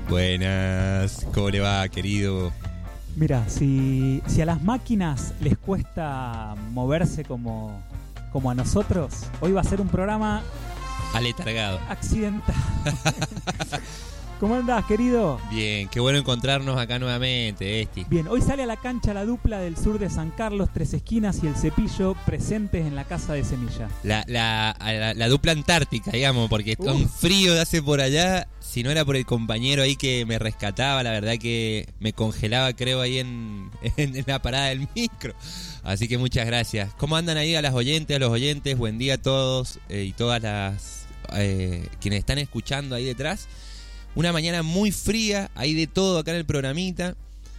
Buenas, ¿cómo le va, querido? Mira, si a las máquinas les cuesta moverse como a nosotros, hoy va a ser un programa aletargado, accidentado. ¿Cómo andás, querido? Bien, qué bueno encontrarnos acá nuevamente, Esti. Bien, hoy sale a la cancha la dupla del sur de San Carlos, Tres Esquinas y El Cepillo, presentes en la Casa de Semilla. La dupla antártica, digamos, porque con frío hace por allá. Si no era por el compañero ahí que me rescataba, la verdad que me congelaba, creo, ahí en la parada del micro. Así que muchas gracias. ¿Cómo andan ahí a las oyentes, a los oyentes? Buen día a todos y todas las quienes están escuchando ahí detrás. Una mañana muy fría, hay de todo acá en el programita.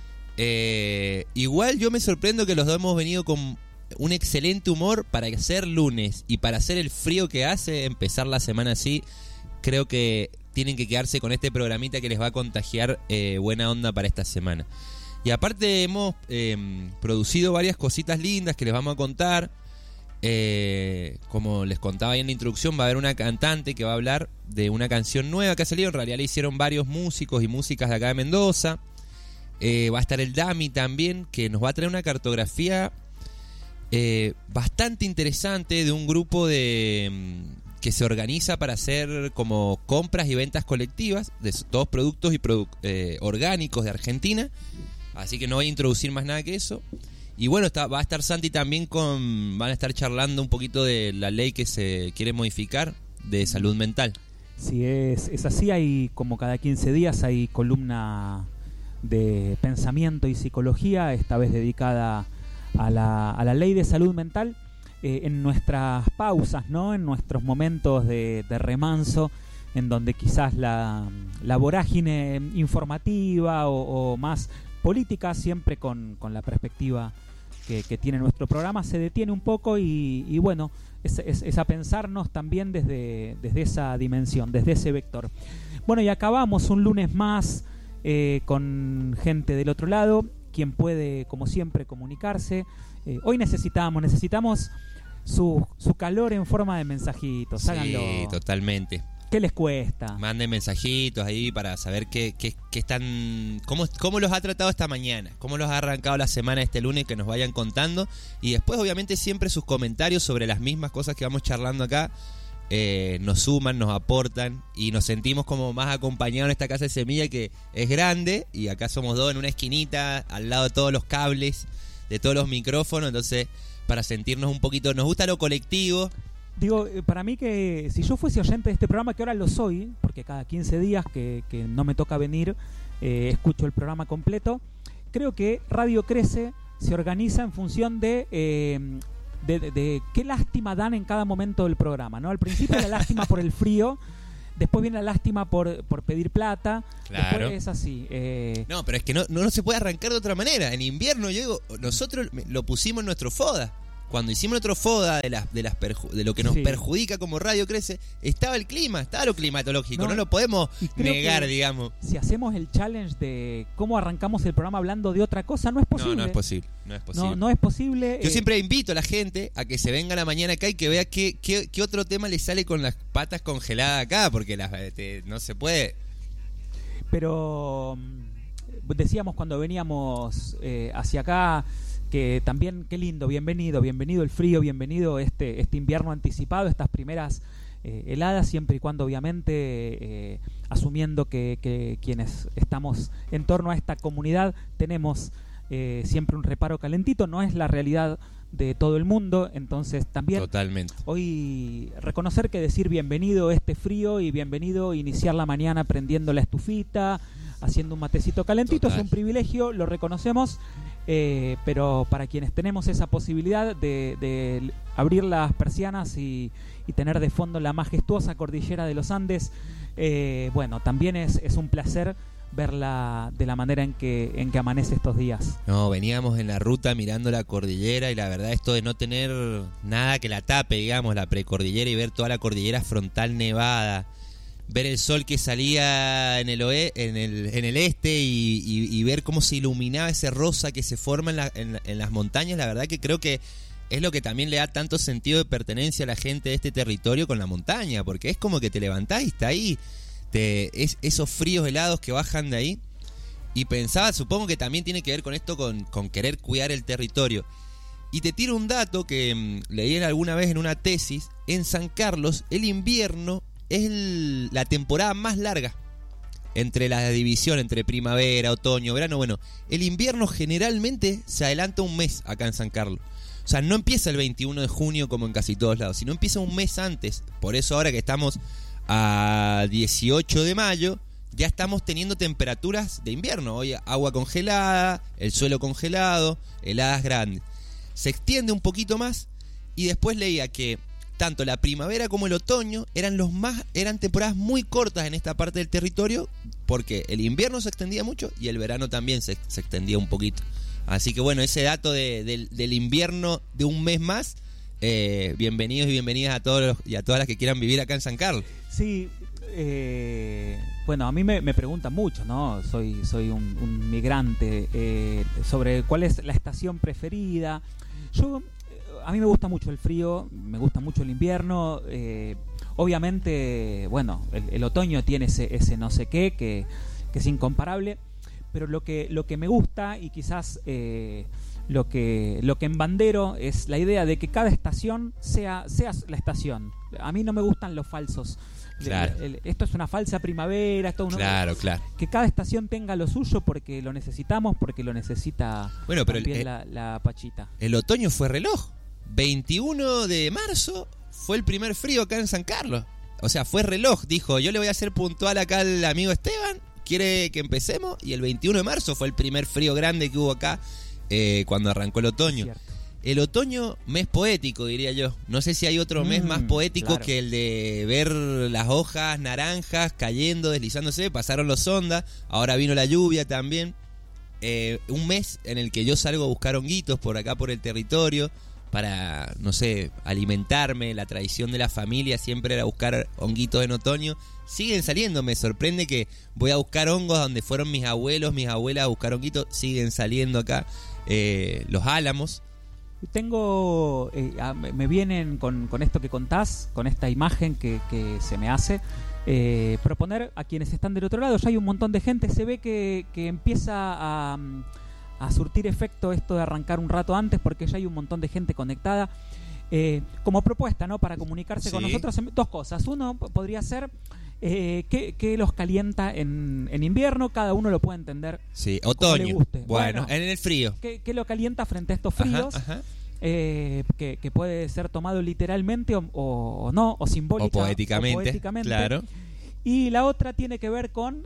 Igual yo me sorprendo que los dos hemos venido con un excelente humor para hacer lunes y para hacer el frío que hace, empezar la semana así. Creo que tienen que quedarse con este programita que les va a contagiar buena onda para esta semana. Y aparte hemos producido varias cositas lindas que les vamos a contar. Como les contaba ahí en la introducción, va a haber una cantante que va a hablar de una canción nueva que ha salido. En realidad la hicieron varios músicos y músicas de acá de Mendoza. Va a estar el Dami también, que nos va a traer una cartografía bastante interesante de un grupo que se organiza para hacer como compras y ventas colectivas de todos productos orgánicos de Argentina. Así que no voy a introducir más nada que eso. Y bueno, va a estar Santi también van a estar charlando un poquito de la ley que se quiere modificar de salud mental. Sí, es así. Hay como cada 15 días hay columna de pensamiento y psicología, esta vez dedicada a la ley de salud mental. En nuestras pausas, ¿no? En nuestros momentos de remanso, en donde quizás la vorágine informativa o más política, siempre con la perspectiva que tiene nuestro programa, se detiene un poco y bueno, es a pensarnos también desde esa dimensión, desde ese vector. Bueno, y acabamos un lunes más con gente del otro lado, quien puede, como siempre, comunicarse. Hoy necesitamos su calor en forma de mensajitos. Sí, háganlo. Totalmente. ¿Qué les cuesta? Manden mensajitos ahí para saber qué están, cómo los ha tratado esta mañana, cómo los ha arrancado la semana este lunes, que nos vayan contando. Y después, obviamente, siempre sus comentarios sobre las mismas cosas que vamos charlando acá nos suman, nos aportan y nos sentimos como más acompañados en esta Casa de Semilla, que es grande y acá somos dos en una esquinita al lado de todos los cables, de todos los micrófonos. Entonces, para sentirnos un poquito, nos gusta lo colectivo. Digo, para mí que si yo fuese oyente de este programa, que ahora lo soy, porque cada 15 días que no me toca venir, escucho el programa completo, creo que Radio Crece se organiza en función de qué lástima dan en cada momento del programa, ¿no? Al principio la lástima por el frío, después viene la lástima por pedir plata. Claro. Después es así. No, pero es que no se puede arrancar de otra manera. En invierno, yo digo, nosotros lo pusimos en nuestro FODA. Cuando hicimos nuestro FODA de lo que nos perjudica como Radio Crece, estaba el clima, estaba lo climatológico, no lo podemos negar, digamos. Si hacemos el challenge de cómo arrancamos el programa hablando de otra cosa, no es posible. No es posible. No es posible. Yo siempre invito a la gente a que se venga a la mañana acá y que vea qué otro tema le sale con las patas congeladas acá, porque no se puede. Pero decíamos cuando veníamos hacia acá que también, qué lindo, bienvenido el frío, bienvenido este invierno anticipado, estas primeras heladas, siempre y cuando obviamente asumiendo que quienes estamos en torno a esta comunidad tenemos siempre un reparo calentito, no es la realidad de todo el mundo, entonces también totalmente. Hoy reconocer que decir bienvenido este frío y bienvenido iniciar la mañana prendiendo la estufita, haciendo un matecito calentito. Total. Es un privilegio, lo reconocemos, pero para quienes tenemos esa posibilidad de abrir las persianas y tener de fondo la majestuosa cordillera de los Andes, bueno, también es un placer verla de la manera en que amanece estos días. No, veníamos en la ruta mirando la cordillera y la verdad esto de no tener nada que la tape, digamos, la precordillera y ver toda la cordillera frontal nevada, ver el sol que salía en el este y ver cómo se iluminaba ese rosa que se forma en las montañas, la verdad que creo que es lo que también le da tanto sentido de pertenencia a la gente de este territorio con la montaña, porque es como que te levantás y está ahí. esos fríos helados que bajan de ahí. Y pensaba, supongo que también tiene que ver con esto, con querer cuidar el territorio. Y te tiro un dato que leí alguna vez en una tesis. En San Carlos, el invierno es la temporada más larga entre la división, entre primavera, otoño, verano. Bueno, el invierno generalmente se adelanta un mes acá en San Carlos. O sea, no empieza el 21 de junio como en casi todos lados, sino empieza un mes antes. Por eso ahora que estamos a 18 de mayo... ya estamos teniendo temperaturas de invierno. Hoy agua congelada, el suelo congelado, heladas grandes. Se extiende un poquito más y después leía que tanto la primavera como el otoño eran temporadas muy cortas en esta parte del territorio, porque el invierno se extendía mucho y el verano también se extendía un poquito. Así que bueno, ese dato del invierno de un mes más, bienvenidos y bienvenidas a todos y a todas las que quieran vivir acá en San Carlos. Sí. Bueno, a mí me preguntan mucho, ¿no? Soy un migrante, sobre cuál es la estación preferida. A mí me gusta mucho el frío, me gusta mucho el invierno. Obviamente, bueno, el otoño tiene ese no sé qué que es incomparable. Pero lo que me gusta, y quizás lo que embandero, es la idea de que cada estación sea la estación. A mí no me gustan los falsos. Claro. Esto es una falsa primavera, claro. Que cada estación tenga lo suyo porque lo necesitamos, porque lo necesita pero también la Pachita. El otoño fue reloj. 21 de marzo fue el primer frío acá en San Carlos. O sea, fue reloj. Dijo, yo le voy a hacer puntual acá al amigo Esteban, quiere que empecemos. Y el 21 de marzo fue el primer frío grande que hubo acá, cuando arrancó el otoño. El otoño, mes poético, diría yo. No sé si hay otro mes más poético, claro, que el de ver las hojas naranjas cayendo, deslizándose. Pasaron los ondas, ahora vino la lluvia también. Un mes en el que yo salgo a buscar honguitos por acá, por el territorio, para, no sé, alimentarme. La tradición de la familia siempre era buscar honguitos en otoño. Siguen saliendo, me sorprende que voy a buscar hongos donde fueron mis abuelos, mis abuelas a buscar honguitos. Siguen saliendo acá los álamos. Tengo, me vienen con esto que contás, con esta imagen que se me hace, proponer a quienes están del otro lado. Ya hay un montón de gente, se ve que empieza a surtir efecto esto de arrancar un rato antes, porque ya hay un montón de gente conectada. Como propuesta, ¿no? Para comunicarse con nosotros, dos cosas. Uno podría ser qué los calienta en invierno, cada uno lo puede entender. Sí, otoño. Le guste. Bueno, en el frío. ¿Qué lo calienta frente a estos fríos? Ajá. Que puede ser tomado literalmente o no, o simbólica, o poéticamente. Claro. Y la otra tiene que ver con,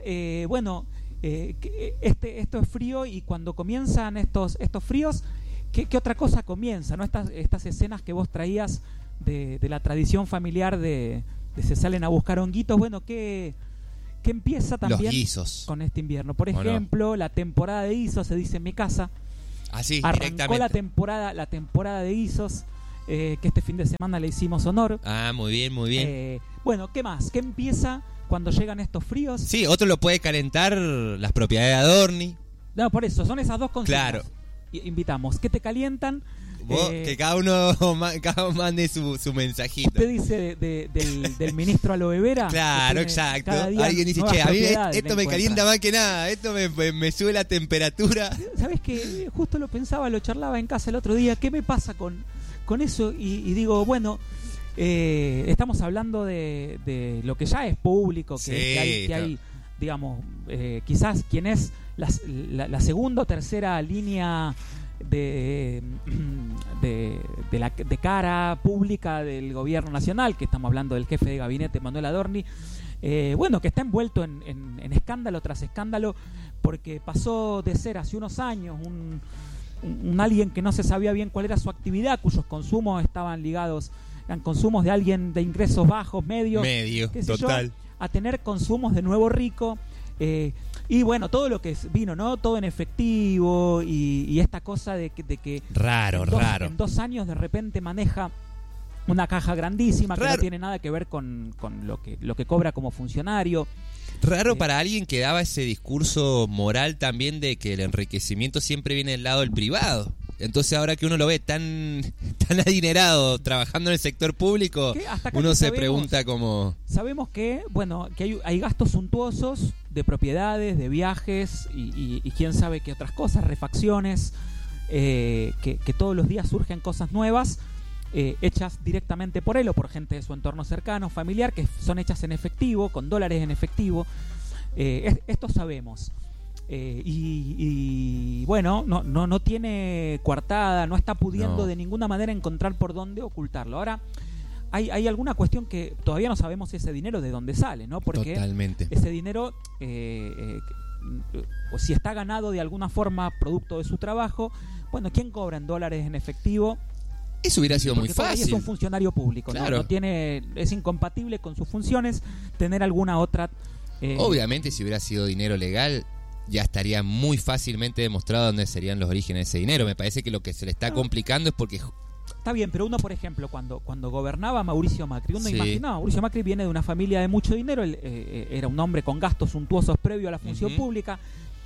esto es frío, y cuando comienzan estos fríos, ¿qué otra cosa comienza? ¿No? Estas escenas que vos traías de la tradición familiar de se salen a buscar honguitos. Bueno, ¿qué empieza también los guisos con este invierno? Por ejemplo, la temporada de guisos, se dice en mi casa. Así, arrancó la temporada de guisos, que este fin de semana le hicimos honor. Ah, muy bien. Bueno, ¿qué más? ¿Qué empieza cuando llegan estos fríos? Sí, otro lo puede calentar las propiedades de Adorni. No, por eso, son esas dos consignas. Claro. Invitamos, ¿qué te calientan? Vos, que cada uno mande su mensajito. Usted dice del ministro Aloe Vera. Claro, exacto. Alguien dice, che, a mí esto me calienta más que nada, esto me sube la temperatura. ¿Sabés qué? Justo lo pensaba, lo charlaba en casa el otro día. ¿Qué me pasa con eso? Y digo, bueno, estamos hablando de lo que ya es público, que hay, digamos, quizás quien es la segunda o tercera línea de cara pública del gobierno nacional, que estamos hablando del jefe de gabinete Manuel Adorni, que está envuelto en escándalo tras escándalo, porque pasó de ser hace unos años un alguien que no se sabía bien cuál era su actividad, cuyos consumos estaban ligados, eran consumos de alguien de ingresos bajos, medios, total, a tener consumos de nuevo rico. Y bueno, todo lo que vino, ¿no? Todo en efectivo, y esta cosa de que raro. En 2 años de repente maneja una caja grandísima que no tiene nada que ver con lo que cobra como funcionario. Raro para alguien que daba ese discurso moral también de que el enriquecimiento siempre viene del lado del privado. Entonces ahora que uno lo ve tan adinerado trabajando en el sector público, uno se pregunta cómo... Sabemos que, bueno, que hay gastos suntuosos de propiedades, de viajes y quién sabe qué otras cosas, refacciones, que todos los días surgen cosas nuevas, hechas directamente por él o por gente de su entorno cercano, familiar, que son hechas en efectivo, con dólares en efectivo. Esto sabemos. Y bueno, no tiene coartada, no está pudiendo de ninguna manera encontrar por dónde ocultarlo. Ahora, hay alguna cuestión que todavía no sabemos ese dinero de dónde sale, ¿no? Porque totalmente. Ese dinero, o si está ganado de alguna forma producto de su trabajo, bueno, ¿quién cobra en dólares en efectivo? Eso hubiera sido muy fácil. Es un funcionario público, claro. No tiene, es incompatible con sus funciones tener alguna otra. Obviamente, si hubiera sido dinero legal, ya estaría muy fácilmente demostrado dónde serían los orígenes de ese dinero. Me parece que lo que se le está complicando es porque... Está bien, pero uno, por ejemplo, cuando gobernaba Mauricio Macri, uno imaginaba, Mauricio Macri viene de una familia de mucho dinero, él, era un hombre con gastos suntuosos previo a la función pública,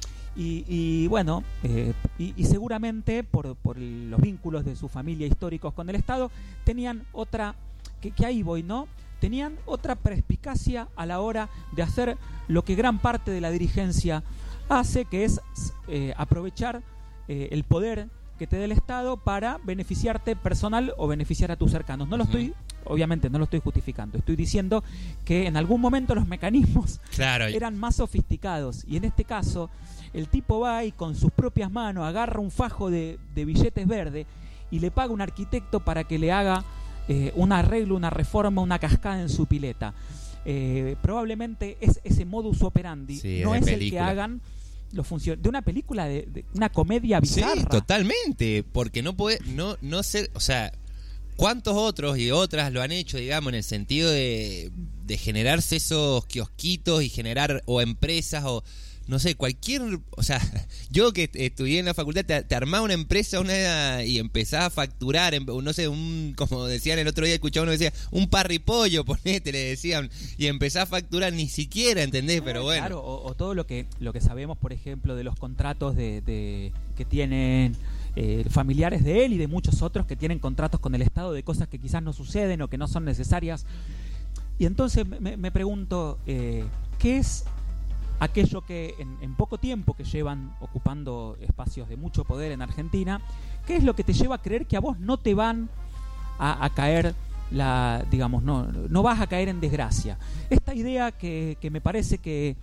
y bueno, y seguramente por los vínculos de su familia históricos con el Estado, tenían otra, que ahí voy, ¿no? Tenían otra perspicacia a la hora de hacer lo que gran parte de la dirigencia hace, que es aprovechar el poder que te dé el Estado para beneficiarte personal o beneficiar a tus cercanos. Obviamente no lo estoy justificando, estoy diciendo que en algún momento los mecanismos eran más sofisticados, y en este caso el tipo va y con sus propias manos agarra un fajo de billetes verdes y le paga a un arquitecto para que le haga un arreglo, una reforma, una cascada en su pileta. Probablemente es ese modus operandi, no es el que hagan de una película, de una comedia bizarra. Sí, totalmente, porque no puede, no ser, o sea, ¿cuántos otros y otras lo han hecho, digamos, en el sentido de generarse esos kiosquitos y generar o empresas o no sé, cualquier, o sea, yo que estudié en la facultad, te armaba una empresa y empezaba a facturar, no sé, como decían el otro día, escuchaba uno que decía, un parripollo, ponete, le decían, y empezaba a facturar, ni siquiera, ¿entendés? Pero bueno. Claro, o todo lo que sabemos, por ejemplo, de los contratos que tienen familiares de él y de muchos otros que tienen contratos con el Estado de cosas que quizás no suceden o que no son necesarias. Y entonces me pregunto, ¿qué es aquello que en poco tiempo que llevan ocupando espacios de mucho poder en Argentina, qué es lo que te lleva a creer que a vos no te van a caer digamos, no vas a caer en desgracia? Esta idea que me parece que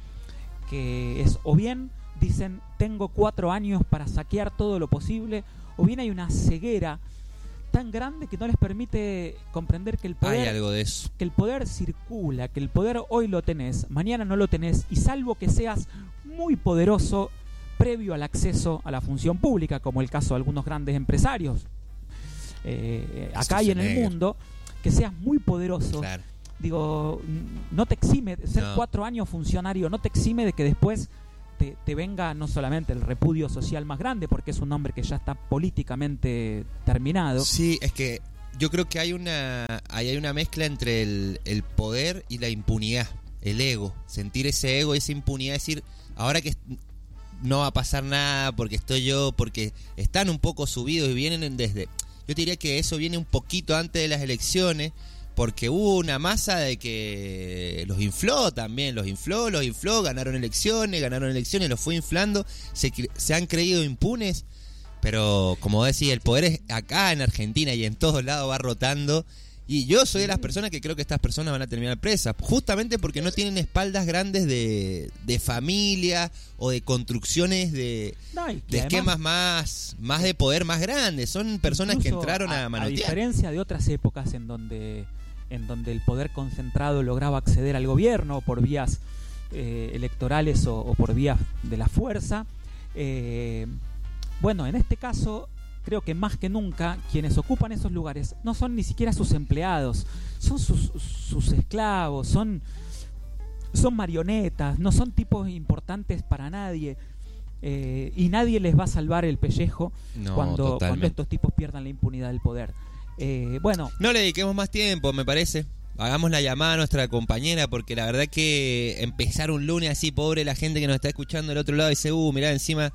es, o bien dicen tengo 4 años para saquear todo lo posible, o bien hay una ceguera tan grande que no les permite comprender que el poder, hay algo de eso, que el poder circula, que el poder hoy lo tenés, mañana no lo tenés, y salvo que seas muy poderoso previo al acceso a la función pública, como el caso de algunos grandes empresarios acá y en el mundo, que seas muy poderoso, claro. Digo, no te exime de ser 4 años funcionario, no te exime de que después te venga no solamente el repudio social más grande, porque es un hombre que ya está políticamente terminado. Sí, es que yo creo que hay una mezcla entre el poder y la impunidad, el ego, sentir ese ego, esa impunidad, decir, ahora que no va a pasar nada porque estoy yo, porque están un poco subidos y vienen desde... Yo diría que eso viene un poquito antes de las elecciones, porque hubo una masa de que los infló también, los infló, ganaron elecciones, los fue inflando, se han creído impunes, pero como decía, el poder es acá en Argentina y en todos lados va rotando, y yo soy de las personas que creo que estas personas van a terminar presas, justamente porque no tienen espaldas grandes de familia o de construcciones de esquemas más de poder más grandes, son personas que entraron a manotear. A diferencia de otras épocas en donde el poder concentrado lograba acceder al gobierno por vías electorales o por vías de la fuerza, bueno, en este caso creo que más que nunca quienes ocupan esos lugares no son ni siquiera sus empleados, son sus esclavos, son marionetas, no son tipos importantes para nadie, y nadie les va a salvar el pellejo cuando estos tipos pierdan la impunidad del poder. Bueno, no le dediquemos más tiempo, me parece. Hagamos la llamada a nuestra compañera, porque la verdad que empezar un lunes así, pobre la gente que nos está escuchando del otro lado, dice, mirá, encima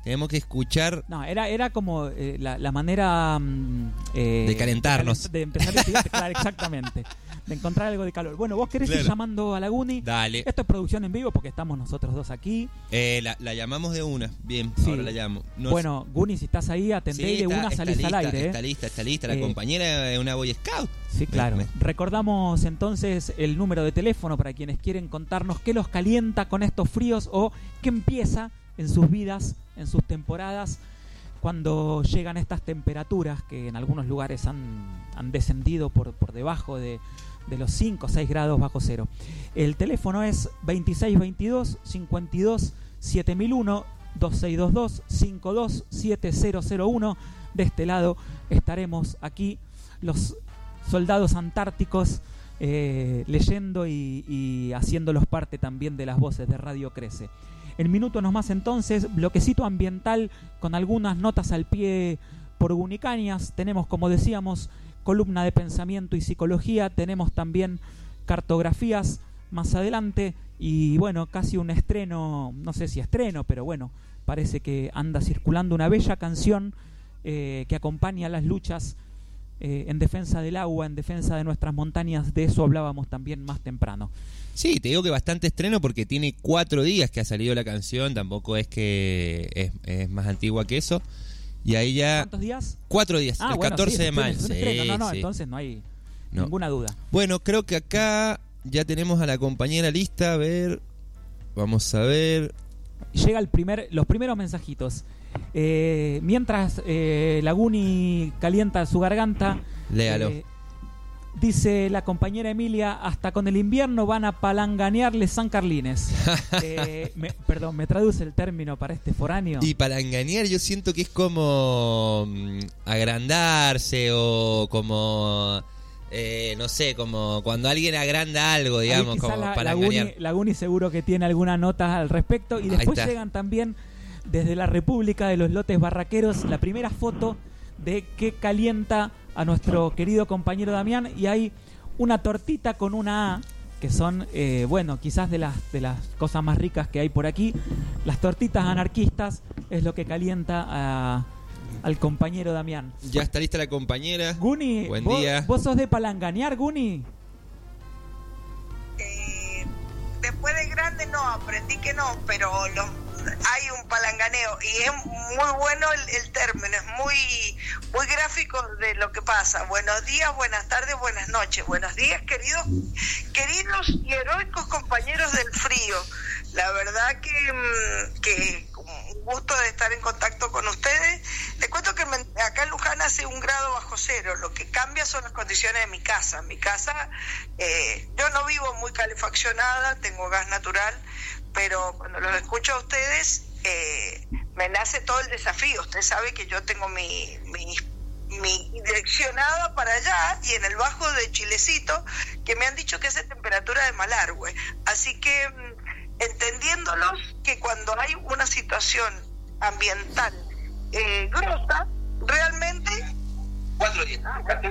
Tenemos que escuchar... No, era como la manera... de calentarnos. De empezar a investigar, claro, exactamente. De encontrar algo de calor. Bueno, vos querés ir llamando a la Guni. Dale. Esto es producción en vivo porque estamos nosotros dos aquí. La llamamos de una. Bien, sí. Ahora la llamo. Bueno, Guni, si estás ahí, atendé y de una salís lista, al aire. Está lista. La compañera es una Boy Scout. Sí, claro. Recordamos entonces el número de teléfono para quienes quieren contarnos qué los calienta con estos fríos o qué empieza en sus vidas, en sus temporadas, cuando llegan estas temperaturas que en algunos lugares han descendido por debajo de los 5 o 6 grados bajo cero. El teléfono es 2622 52 7001 2622 52 7001. De este lado estaremos aquí los soldados antárticos leyendo y haciéndolos parte también de las voces de Radio Crece. En minutos nomás entonces, bloquecito ambiental con algunas notas al pie por Gunicañas. Tenemos, como decíamos, columna de pensamiento y psicología. Tenemos también cartografías más adelante. Y bueno, casi un estreno, no sé si estreno, pero bueno, parece que anda circulando una bella canción que acompaña las luchas en defensa del agua, en defensa de nuestras montañas. De eso hablábamos también más temprano. Sí, te digo que bastante estreno porque tiene 4 días que ha salido la canción. Tampoco es que es más antigua que eso. Y ahí ya... ¿Cuántos días? 4 días, el 14 de mayo. Sí, entonces no hay ninguna duda. Bueno, creo que acá ya tenemos a la compañera lista. A ver, vamos a ver. Llega los primeros mensajitos. Mientras Laguni calienta su garganta, léalo. Dice la compañera Emilia: hasta con el invierno van a palanganearle San Carlines. Me traduce el término para este foráneo. Y palanganear yo siento que es como agrandarse o como... no sé, como cuando alguien agranda algo, digamos, como palanganear. Laguni seguro que tiene alguna nota al respecto. Y después llegan también desde la República de los Lotes Barraqueros la primera foto de que calienta a nuestro querido compañero Damián, y hay una tortita con una A, que son, quizás de las cosas más ricas que hay por aquí. Las tortitas anarquistas es lo que calienta al compañero Damián. Ya está lista la compañera. Guni, buen día. ¿Vos sos de palanganear, Guni? Después de grande no, aprendí que no, pero hay un palanganeo y es muy bueno el término, es muy gráfico de lo que pasa. Buenos días, buenas tardes, buenas noches. Buenos días, queridos y heroicos compañeros del frío. La verdad que un gusto de estar en contacto con ustedes. Les cuento que acá en Luján hace 1 grado bajo cero. Lo que cambia son las condiciones de mi casa. Mi casa, yo no vivo muy calefaccionada, tengo gas natural, pero cuando los escucho a ustedes me nace todo el desafío. Usted sabe que yo tengo mi direccionada para allá y en el bajo de Chilecito, que me han dicho que es de temperatura de Malargüe. Así que entendiéndolos que cuando hay una situación ambiental grosa, realmente 4 días.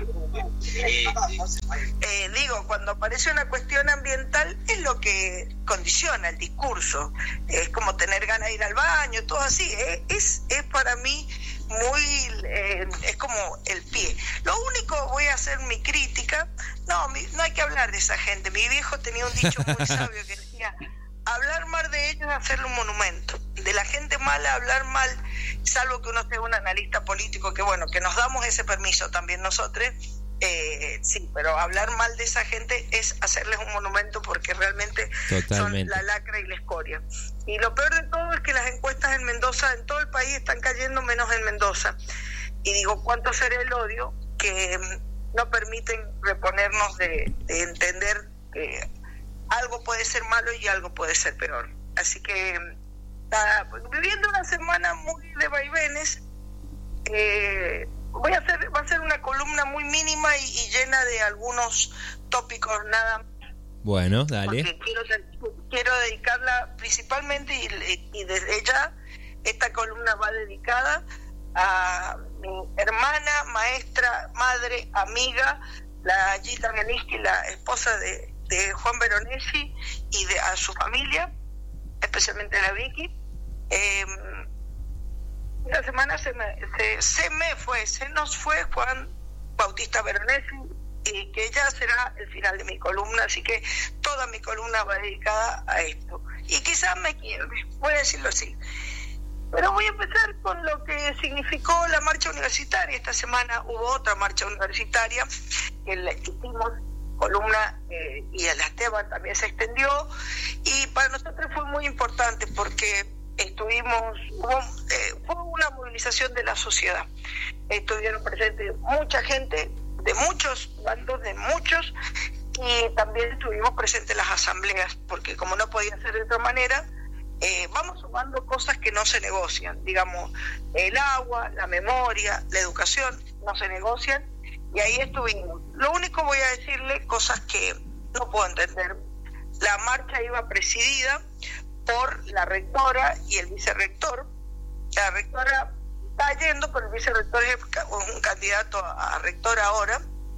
Cuando aparece una cuestión ambiental es lo que condiciona el discurso. Es como tener ganas de ir al baño, todo así. Es para mí es como el pie. Lo único, voy a hacer mi crítica, no hay que hablar de esa gente. Mi viejo tenía un dicho muy sabio que decía: hablar mal de ellos es hacerle un monumento. De la gente mala hablar mal, salvo que uno sea un analista político, que bueno, que nos damos ese permiso también nosotros, sí, pero hablar mal de esa gente es hacerles un monumento, porque realmente son la lacra y la escoria. Y lo peor de todo es que las encuestas en Mendoza, en todo el país, están cayendo menos en Mendoza. Y digo, ¿cuánto será el odio que no permiten reponernos de entender que algo puede ser malo y algo puede ser peor? Así que viviendo una semana muy de vaivenes, va a ser una columna muy mínima y llena de algunos tópicos nada más. Bueno, dale. Porque quiero dedicarla principalmente, y desde ya esta columna va dedicada a mi hermana, maestra, madre, amiga, la Gita Bieliski, la esposa de Juan Veronesi, y a su familia, especialmente a la Vicky. esta semana se nos fue Juan Bautista Veronesi, y que ya será el final de mi columna, así que toda mi columna va dedicada a esto. Y quizás me quiebre, voy a decirlo así. Pero voy a empezar con lo que significó la marcha universitaria. Esta semana hubo otra marcha universitaria, que la hicimos columna, y el Esteban también se extendió, y para nosotros fue muy importante porque fue una movilización de la sociedad. Estuvieron presentes mucha gente de muchos bandos, y también estuvimos presentes en las asambleas, porque como no podía ser de otra manera, vamos sumando cosas que no se negocian, digamos, el agua, la memoria, la educación, no se negocian, y ahí estuvimos. Lo único, voy a decirle cosas que no puedo entender. La marcha iba presidida por la rectora y el vicerrector. La rectora está yendo, pero el vicerrector es un candidato a rector ahora.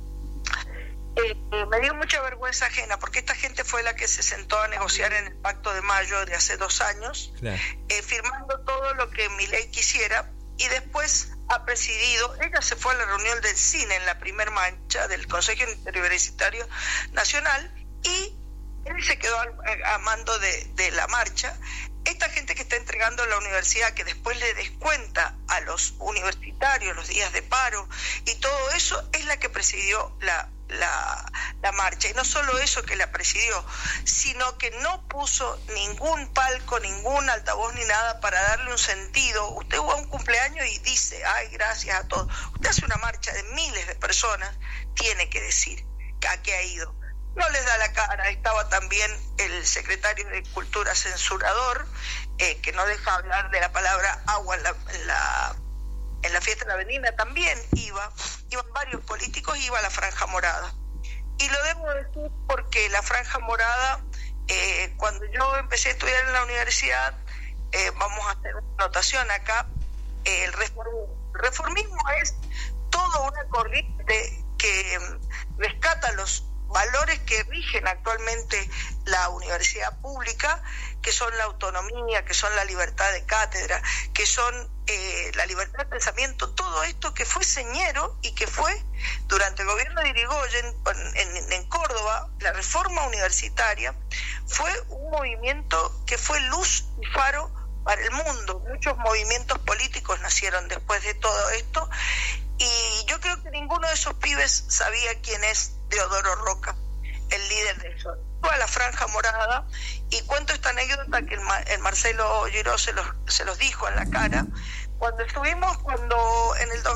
Me dio mucha vergüenza ajena, porque esta gente fue la que se sentó a negociar en el Pacto de Mayo de hace 2 años, claro, firmando todo lo que Milei quisiera, y después ha presidido. Ella se fue a la reunión del CINE en la primer marcha del Consejo Interuniversitario Nacional, y él se quedó a mando de la marcha. Esta gente que está entregando la universidad, que después le descuenta a los universitarios los días de paro y todo eso, es la que presidió la marcha. Y no solo eso que la presidió, sino que no puso ningún palco, ningún altavoz ni nada para darle un sentido. Usted va a un cumpleaños y dice, ay, gracias a todos. Usted hace una marcha de miles de personas, tiene que decir a qué ha ido. No les da la cara. Estaba también el secretario de Cultura censurador, que no deja hablar de la palabra agua en la fiesta de la Vendimia. También iban varios políticos, iba la Franja Morada. Y lo debo decir porque la Franja Morada, cuando yo empecé a estudiar en la universidad, vamos a hacer una anotación acá, el reformismo es toda una corriente que rescata los valores que rigen actualmente la universidad pública, que son la autonomía, que son la libertad de cátedra, que son la libertad de pensamiento, todo esto que fue señero y que fue durante el gobierno de Irigoyen en Córdoba. La reforma universitaria fue un movimiento que fue luz y faro para el mundo. Muchos movimientos políticos nacieron después de todo esto, y yo creo que ninguno de esos pibes sabía quién es Deodoro Roca, el líder de eso. Fue a la Franja Morada, y cuento esta anécdota que el Marcelo Giró se los dijo en la cara. Cuando en el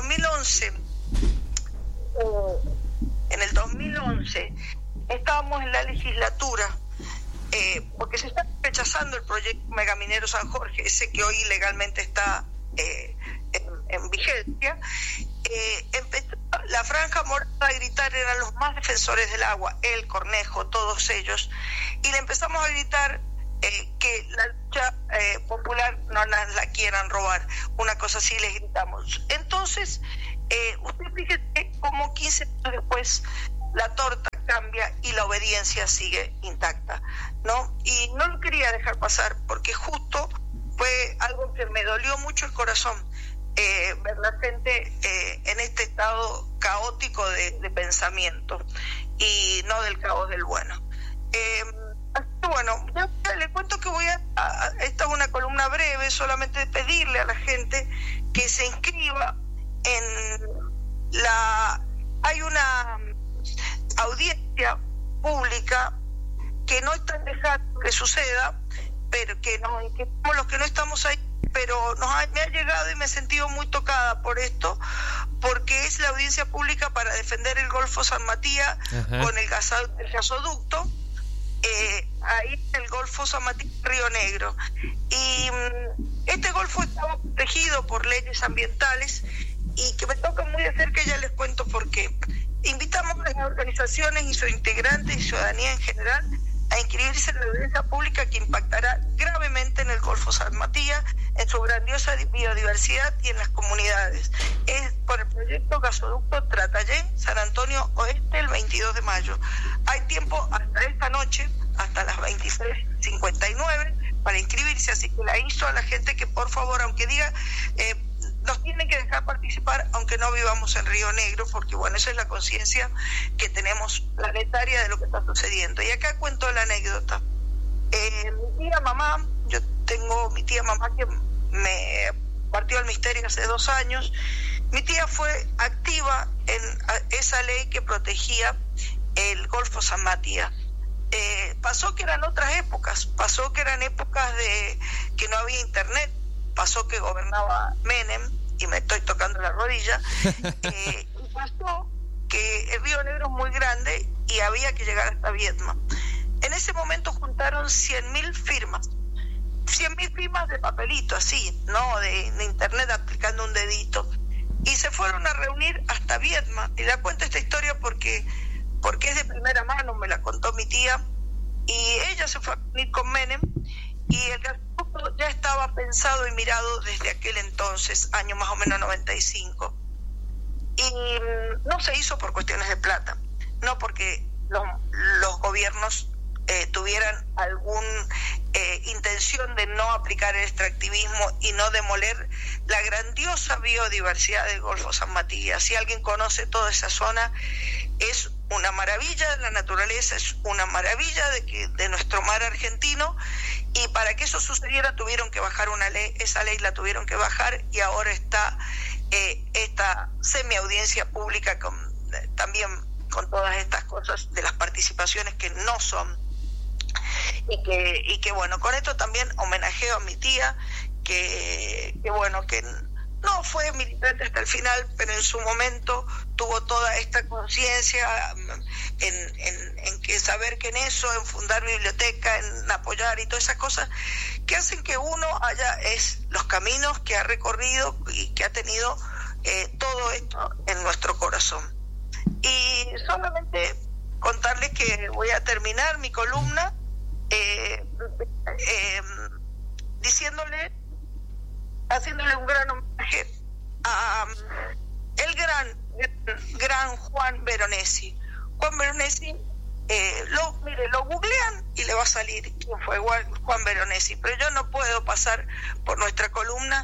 2011 estábamos en la legislatura, porque se está rechazando el proyecto Megaminero San Jorge, ese que hoy ilegalmente está en vigencia. Empezó la Franja Morada a gritar, eran los más defensores del agua, el Cornejo, todos ellos, y le empezamos a gritar que la lucha popular no la quieran robar, una cosa así les gritamos. Entonces, usted fíjese cómo 15 años después la torta cambia y la obediencia sigue intacta, ¿no? Y no lo quería dejar pasar, porque justo fue algo que me dolió mucho el corazón, ver la gente en este estado caótico de pensamiento, y no del caos del bueno. Bueno, ya le cuento que esta es una columna breve, solamente pedirle a la gente que se inscriba hay una audiencia pública que no están dejando que suceda, pero que somos los que no estamos ahí, pero me ha llegado y me he sentido muy tocada por esto, porque es la audiencia pública para defender el Golfo San Matías. Ajá. Con el gasoducto, ahí en el Golfo San Matías, Río Negro. Y este golfo estaba protegido por leyes ambientales, y que me toca muy de cerca, ya les cuento por qué. Invitamos a las organizaciones y sus integrantes y ciudadanía en general a inscribirse en la audiencia pública que impactará gravemente en el Golfo San Matías, en su grandiosa biodiversidad y en las comunidades. Es por el proyecto Gasoducto Tratayén, San Antonio Oeste, el 22 de mayo. Hay tiempo hasta esta noche, hasta las 23:59, para inscribirse, así que la insto a la gente que por favor, aunque diga los tienen que dejar participar aunque no vivamos en Río Negro, porque bueno, esa es la conciencia que tenemos planetaria de lo que está sucediendo. Y acá cuento la anécdota. Mi tía mamá, yo tengo mi tía mamá que me partió al misterio hace 2 años. Mi tía fue activa en esa ley que protegía el Golfo San Matías. Pasó que eran otras épocas, pasó que eran épocas de que no había internet, pasó que gobernaba Menem, y me estoy tocando la rodilla, y pasó que el Río Negro es muy grande y había que llegar hasta Viedma. En ese momento juntaron 100.000 firmas. 100.000 firmas de papelito, así, no de internet aplicando un dedito. Y se fueron a reunir hasta Viedma. Y la cuento esta historia porque es de primera mano, me la contó mi tía. Y ella se fue a reunir con Menem. Y el gasoducto ya estaba pensado y mirado desde aquel entonces, año más o menos 95. Y no se hizo por cuestiones de plata, no porque los gobiernos tuvieran alguna intención de no aplicar el extractivismo y no demoler la grandiosa biodiversidad del Golfo San Matías. Si alguien conoce toda esa zona, es una maravilla de la naturaleza, es una maravilla de nuestro mar argentino, y para que eso sucediera tuvieron que bajar una ley, esa ley la tuvieron que bajar, y ahora está esta semiaudiencia pública también con todas estas cosas de las participaciones que no son. Y que bueno, con esto también homenajeo a mi tía, que bueno, que no fue militante hasta el final, pero en su momento tuvo toda esta conciencia en que saber que en eso, en fundar biblioteca, en apoyar y todas esas cosas que hacen que uno es los caminos que ha recorrido y que ha tenido todo esto en nuestro corazón. Y solamente contarles que voy a terminar mi columna haciéndole un gran homenaje a el gran Juan Veronesi. Juan Veronesi, lo googlean y le va a salir quién fue Juan Veronesi, pero yo no puedo pasar por nuestra columna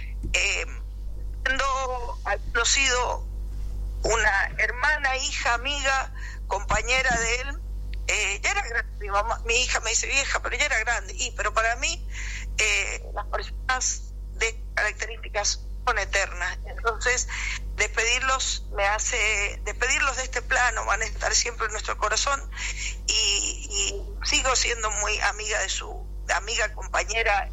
habiendo sido una hermana, hija, amiga, compañera de él. Ya era grande, mi hija me dice vieja, pero ya era grande, pero para mí las personas de características son eternas. Entonces despedirlos de este plano, van a estar siempre en nuestro corazón, y sigo siendo muy amiga de su amiga, compañera,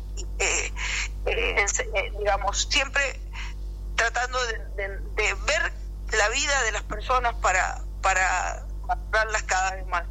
digamos, siempre tratando de ver la vida de las personas para valorarlas cada vez más.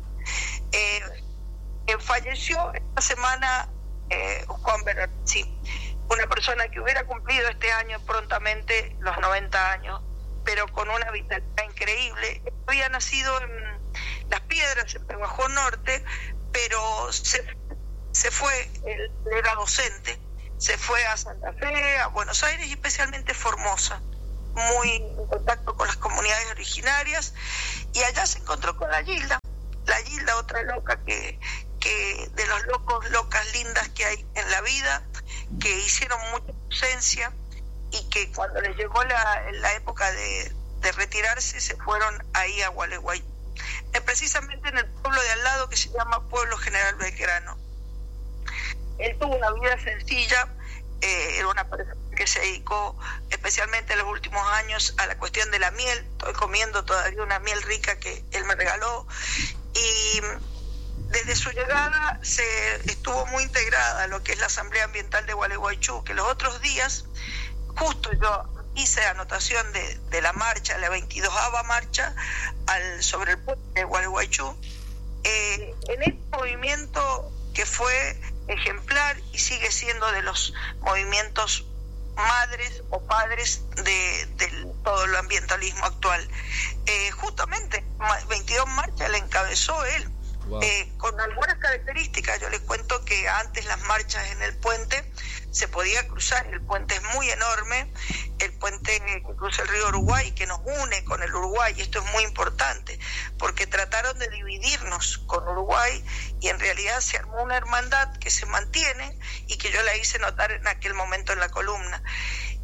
Falleció esta semana Juan Veronesi, una persona que hubiera cumplido este año prontamente los 90 años, pero con una vitalidad increíble. Había nacido en Las Piedras, en Pehuajó Norte, pero se fue, él era docente, se fue a Santa Fe, a Buenos Aires y especialmente Formosa, muy en contacto con las comunidades originarias, y allá se encontró con la Gilda, otra loca que de los locas lindas que hay en la vida, que hicieron mucha ausencia y que cuando les llegó la época de retirarse se fueron ahí a Gualeguaychú, precisamente en el pueblo de al lado que se llama Pueblo General Belgrano. Él tuvo una vida sencilla, era una persona que se dedicó especialmente en los últimos años a la cuestión de la miel. Estoy comiendo todavía una miel rica que él me regaló, y desde su llegada estuvo muy integrada a lo que es la Asamblea Ambiental de Gualeguaychú, que los otros días, justo yo hice anotación de la marcha, la 22ª marcha sobre el puente de Gualeguaychú, en este movimiento que fue ejemplar y sigue siendo de los movimientos madres o padres de todo el ambientalismo actual. Justamente 22 marchas la encabezó él. Wow. Con algunas características. Yo les cuento que antes las marchas en el puente se podía cruzar, el puente es muy enorme, el puente que cruza el río Uruguay, que nos une con el Uruguay, y esto es muy importante, porque trataron de dividirnos con Uruguay, y en realidad se armó una hermandad que se mantiene, y que yo la hice notar en aquel momento en la columna.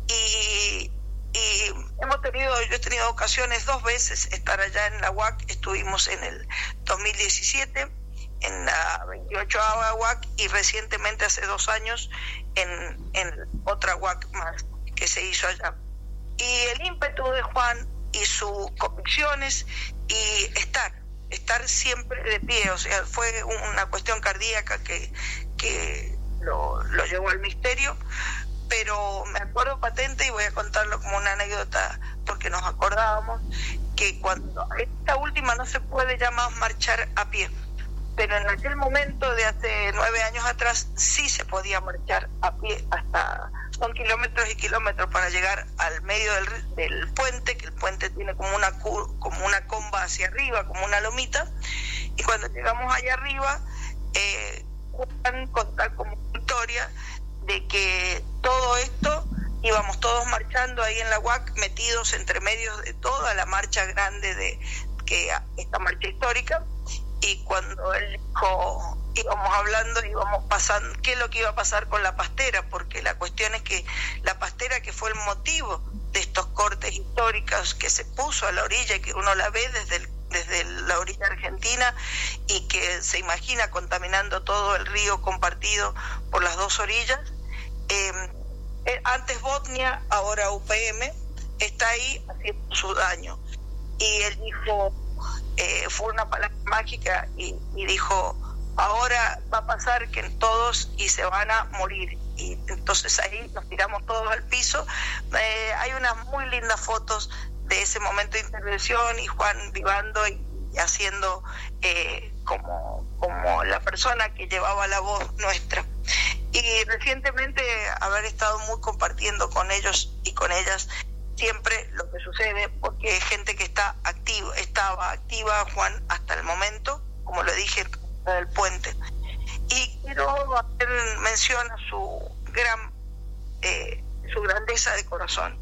y yo he tenido ocasiones 2 veces estar allá en la UAC. Estuvimos en el 2017 en la 28ª UAC y recientemente hace 2 años en otra UAC más que se hizo allá. Y el ímpetu de Juan y sus convicciones y estar siempre de pie, o sea, fue una cuestión cardíaca que lo llevó al misterio, pero me acuerdo patente y voy a contarlo como una anécdota porque nos acordábamos que cuando esta última no se puede ya más marchar a pie, pero en aquel momento de hace 9 años atrás sí se podía marchar a pie hasta, son kilómetros y kilómetros para llegar al medio del puente, que el puente tiene como una comba hacia arriba, como una lomita, y cuando llegamos allá arriba, Juan contar como historia de que todo esto íbamos todos marchando ahí en la UAC, metidos entre medios de toda la marcha grande de esta marcha histórica. Y cuando él dijo, íbamos hablando, íbamos pasando, qué es lo que iba a pasar con la pastera, porque la cuestión es que la pastera, que fue el motivo de estos cortes históricos que se puso a la orilla y que uno la ve desde la orilla argentina y que se imagina contaminando todo el río compartido por las 2 orillas, antes Botnia, ahora UPM, está ahí haciendo su daño. Y él dijo, fue una palabra mágica y dijo, ahora va a pasar que todos y se van a morir. Y entonces ahí nos tiramos todos al piso. Hay unas muy lindas fotos de ese momento de intervención y Juan vivando y haciendo como la persona que llevaba la voz nuestra. Y recientemente haber estado muy compartiendo con ellos y con ellas siempre lo que sucede, porque hay gente que estaba activa, Juan, hasta el momento, como lo dije, del puente. Y quiero hacer mención a su grandeza de corazón,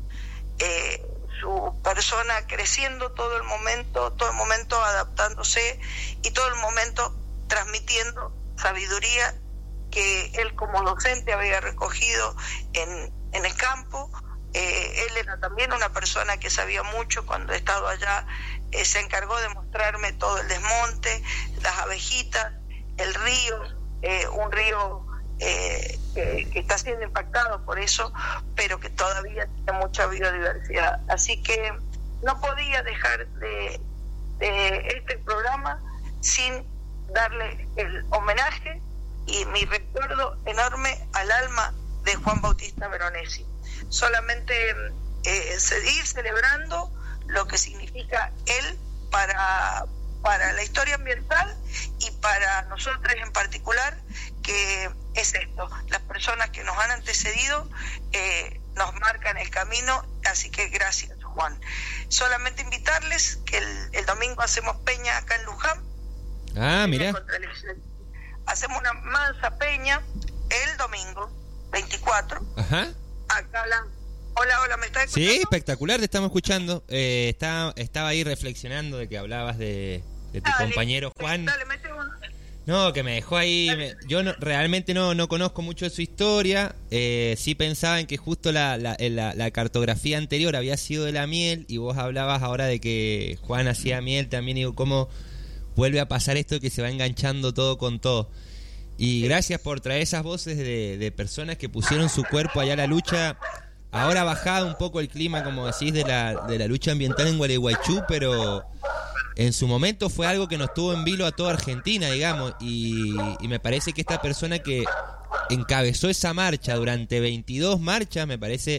su persona creciendo todo el momento adaptándose y todo el momento transmitiendo sabiduría que él como docente había recogido en el campo. Él era también una persona que sabía mucho. Cuando he estado allá, se encargó de mostrarme todo el desmonte, las abejitas, el río, un río que está siendo impactado por eso, pero que todavía tiene mucha biodiversidad. Así que no podía dejar de este programa sin darle el homenaje y mi recuerdo enorme al alma de Juan Bautista Veronesi. Solamente seguir celebrando lo que significa él para la historia ambiental y para nosotros en particular, que es esto: las personas que nos han antecedido nos marcan el camino. Así que gracias, Juan. Solamente invitarles que el domingo hacemos peña acá en Luján. Mira, hacemos una mansa peña el domingo 24. Ajá. Acá Hola, ¿me estás escuchando? Sí, espectacular, te estamos escuchando. Estaba ahí reflexionando de que hablabas de tu compañero Juan. Dale, mete uno. No, que me dejó ahí. Yo realmente no conozco mucho de su historia. Sí pensaba en que justo la cartografía anterior había sido de la miel, y vos hablabas ahora de que Juan hacía miel también. Y digo, ¿cómo vuelve a pasar esto que se va enganchando todo con todo? Y gracias por traer esas voces de personas que pusieron su cuerpo allá a la lucha. Ahora ha bajado un poco el clima, como decís, de la lucha ambiental en Gualeguaychú, pero en su momento fue algo que nos tuvo en vilo a toda Argentina, digamos, y me parece que esta persona que encabezó esa marcha durante 22 marchas, me parece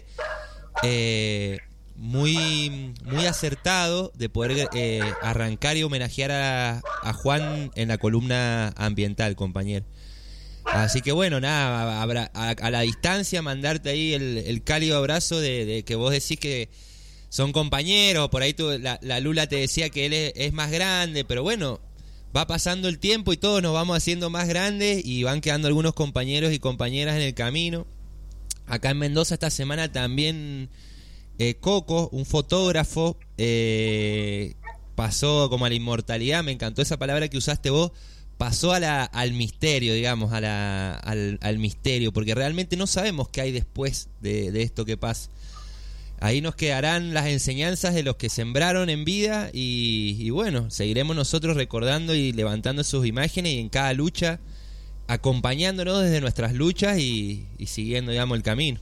muy acertado de poder arrancar y homenajear a Juan en la columna ambiental, compañero. Así que bueno, nada, a la distancia mandarte ahí el cálido abrazo de que vos decís que son compañeros. Por ahí la Lula te decía que él es más grande, pero bueno, va pasando el tiempo y todos nos vamos haciendo más grandes y van quedando algunos compañeros y compañeras en el camino. Acá en Mendoza esta semana también Coco, un fotógrafo, pasó como a la inmortalidad. Me encantó esa palabra que usaste vos, pasó al misterio, digamos, al misterio, porque realmente no sabemos qué hay después de esto que pasa. Ahí nos quedarán las enseñanzas de los que sembraron en vida y bueno, seguiremos nosotros recordando y levantando sus imágenes y en cada lucha acompañándonos desde nuestras luchas y siguiendo, digamos, el camino.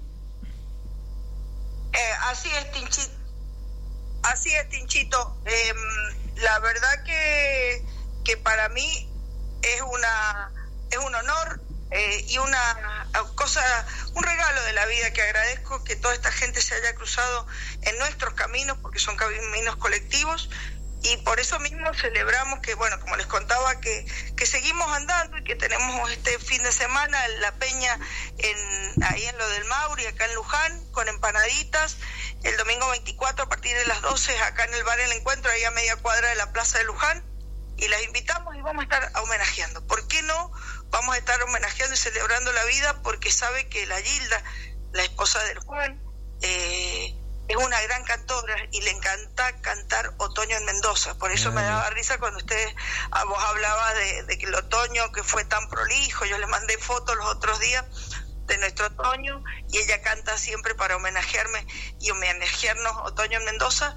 Así es, Tinchito. Así es, Tinchito. La verdad que para mí es un honor y una cosa, un regalo de la vida, que agradezco que toda esta gente se haya cruzado en nuestros caminos, porque son caminos colectivos, y por eso mismo celebramos que, bueno, como les contaba, que seguimos andando y que tenemos este fin de semana en la peña ahí en lo del Mauri, acá en Luján, con empanaditas. El domingo 24 a partir de las 12 acá en el bar El Encuentro, ahí a media cuadra de la Plaza de Luján, y las invitamos y vamos a estar homenajeando. ¿Por qué no? Vamos a estar homenajeando y celebrando la vida, porque sabe que la Gilda, la esposa del Juan, es una gran cantora y le encanta cantar Otoño en Mendoza. Por eso me daba risa cuando vos hablabas de que el otoño que fue tan prolijo. Yo le mandé fotos los otros días de nuestro otoño y ella canta siempre para homenajearme y homenajearnos Otoño en Mendoza,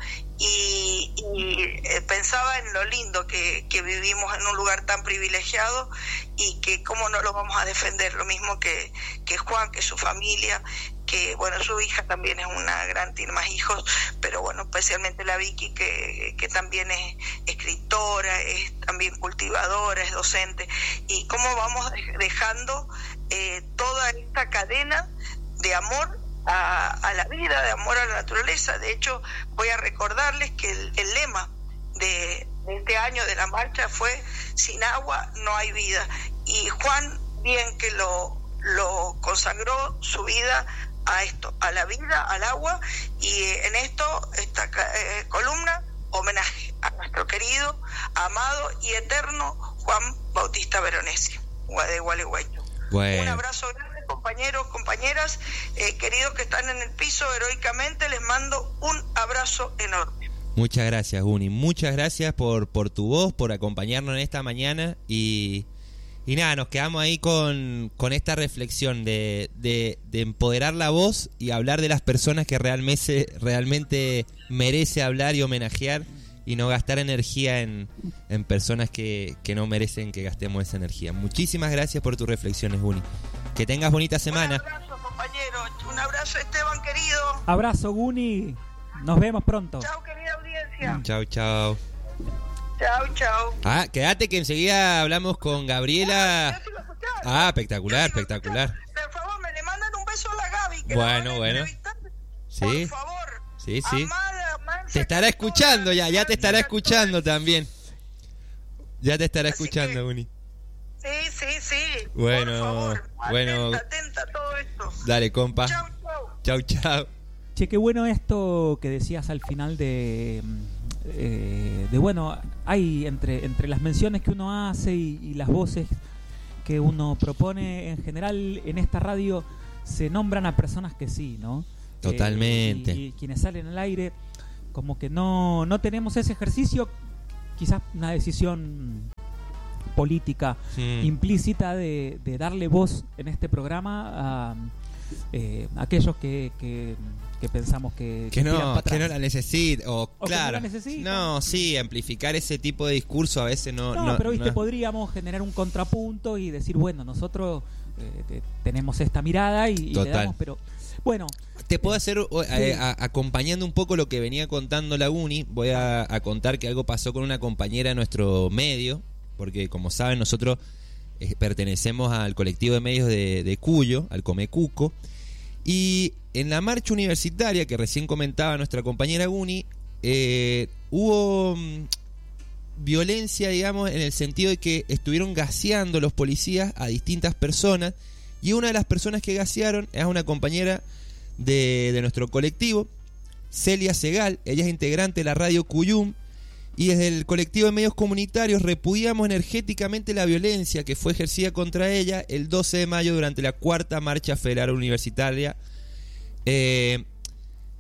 y pensaba en lo lindo que vivimos en un lugar tan privilegiado y que cómo no lo vamos a defender, lo mismo que Juan, que su familia, que bueno, su hija también es una gran, tiene más hijos, pero bueno, especialmente la Vicky, que también es escritora, es también cultivadora, es docente, y cómo vamos dejando toda esta cadena de amor a la vida, de amor a la naturaleza. De hecho, voy a recordarles que el lema de este año de la marcha fue: sin agua no hay vida, y Juan bien que lo consagró su vida a esto, a la vida, al agua, y en esta columna, homenaje a nuestro querido, amado y eterno Juan Bautista Veronesi, de Gualeguaychú. Bueno. Un abrazo grande, compañeros, compañeras, queridos que están en el piso heroicamente, les mando un abrazo enorme. Muchas gracias, Uni, muchas gracias por tu voz, por acompañarnos en esta mañana, y nada, nos quedamos ahí con esta reflexión de empoderar la voz y hablar de las personas que realmente merece hablar y homenajear, y no gastar energía en personas que no merecen que gastemos esa energía. Muchísimas gracias por tus reflexiones, Uni. Que tengas bonita semana. Un abrazo, compañero. Un abrazo, Esteban, querido. Abrazo, Uni. Nos vemos pronto. Chao, querida audiencia. Chao, chao. Chao, chao. Quédate que enseguida hablamos con Gabriela. Yo sigo escuchando. Espectacular, espectacular. Por favor, me le mandan un beso a la Gaby. Que Bueno. Sí. Por favor. Sí. Amada, mansa, Te estará escuchando ya te estará escuchando también. Ya te estará Así escuchando, que, Uni. Sí. Bueno, por favor, bueno. Atenta a todo esto. Dale, compa. Chau. Chau. Che, qué bueno esto que decías al final de bueno, hay entre las menciones que uno hace y las voces que uno propone, en general en esta radio se nombran a personas que sí, ¿no? Totalmente. Y quienes salen al aire, como que no tenemos ese ejercicio, quizás una decisión política implícita de darle voz en este programa a aquellos que pensamos que no la necesita, o claro, que no la necesita. No, sí, amplificar ese tipo de discurso a veces no, pero viste, podríamos generar un contrapunto y decir, bueno, nosotros tenemos esta mirada y le damos, pero bueno, te puedo hacer acompañando un poco lo que venía contando la Uni. Voy a contar que algo pasó con una compañera de nuestro medio, porque como saben nosotros pertenecemos al colectivo de medios de Cuyo, al Comecuco, y en la marcha universitaria que recién comentaba nuestra compañera Uni, hubo violencia, digamos, en el sentido de que estuvieron gaseando los policías a distintas personas, y una de las personas que gasearon es una compañera de nuestro colectivo, Celia Segal. Ella es integrante de la radio Cuyum, y desde el colectivo de medios comunitarios repudiamos energéticamente la violencia que fue ejercida contra ella el 12 de mayo durante la 4ª marcha federal universitaria.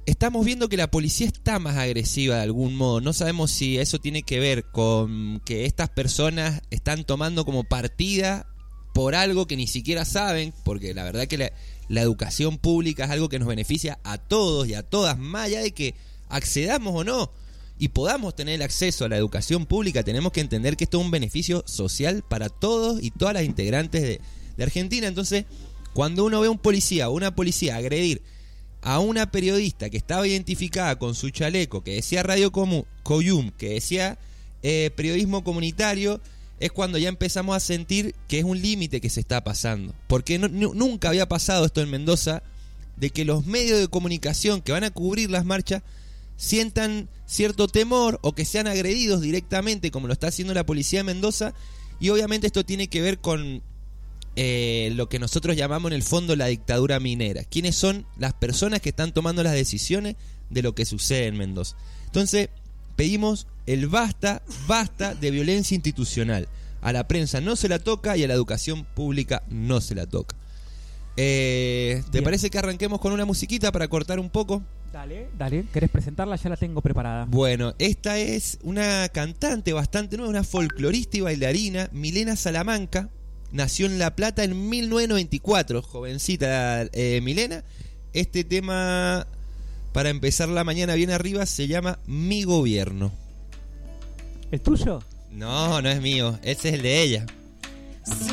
estamos viendo que la policía está más agresiva de algún modo. No sabemos si eso tiene que ver con que estas personas están tomando como partida por algo que ni siquiera saben, porque la verdad que la educación pública es algo que nos beneficia a todos y a todas, más allá de que accedamos o no y podamos tener el acceso a la educación pública. Tenemos que entender que esto es un beneficio social para todos y todas las integrantes de Argentina. Entonces, cuando uno ve a un policía o una policía agredir a una periodista que estaba identificada con su chaleco, que decía Radio Coyum, que decía periodismo comunitario, es cuando ya empezamos a sentir que es un límite que se está pasando. Porque nunca había pasado esto en Mendoza, de que los medios de comunicación que van a cubrir las marchas sientan cierto temor o que sean agredidos directamente, como lo está haciendo la policía de Mendoza. Y obviamente esto tiene que ver con lo que nosotros llamamos en el fondo la dictadura minera. ¿Quiénes son las personas que están tomando las decisiones de lo que sucede en Mendoza? Entonces pedimos el basta de violencia institucional. A la prensa no se la toca y a la educación pública no se la toca. ¿Te parece que arranquemos con una musiquita para cortar un poco? Dale, ¿querés presentarla? Ya la tengo preparada. Bueno, esta es una cantante bastante nueva, una folclorista y bailarina, Milena Salamanca. Nació en La Plata en 1994, jovencita Milena. Este tema, para empezar la mañana bien arriba, se llama Mi Gobierno. ¿El tuyo? No, no es mío, ese es el de ella.